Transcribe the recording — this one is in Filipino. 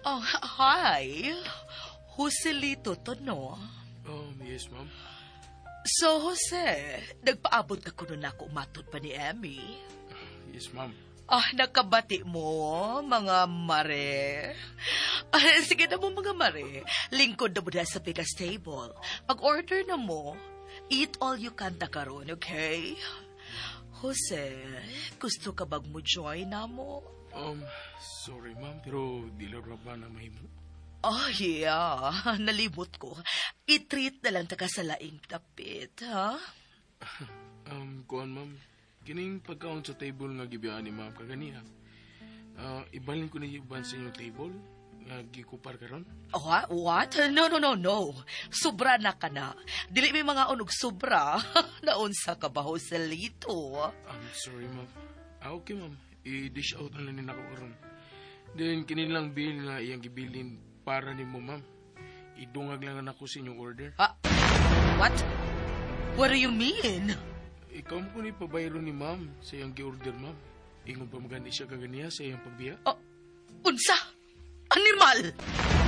Oh, hi. Joselito to, no? Yes, ma'am. So, Jose, nagpaabot ka kuno na ako matod pa ni Emmy. Yes, ma'am. Nakabati mo, mga mare. Sige na mo, mga mare. Lingkod na mo na sa Vegas table. Pag-order na mo, eat all you can na karon, okay? Jose, gusto ka bag mo join na mo? Sorry, ma'am, pero di lang ba na mahimo? Yeah. Nalimot ko. I-treat na lang taka sa laing tapit, ha? Kuan, ma'am. Kining pagkaon sa table nga gibiyaan ni ma'am kaganiha. Ibalin ko na iban sa inyong table nga gikupar karon. What? No. Sobra na ka na. Dili may mga unog sobra. Naunsa ka ba, Joselito? I'm sorry, ma'am. Okay, ma'am. I-dish out na lang ako karon. Then, kinilang bill nga iyang gibilin para ni mo, ma'am. Idungag lang ako sa inyong order. What? What do you mean? Ikaw mo ko ni pabayro ni ma'am sa iyang gi-order, ma'am. Ingon pa maganda siya kaganiya sa iyang pagbiya. Unsa? Animal!